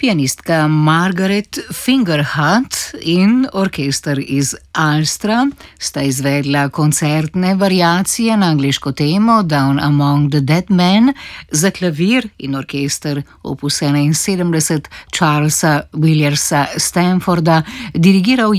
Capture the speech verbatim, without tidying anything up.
Pianistka Margaret Fingerhut in orkester iz Alstra sta izvedla koncertne variacije na angleško temo Down Among the Dead Men za klavir in orkester opus enainsedemdeset Charlesa Williarsa Stanforda, dirigiral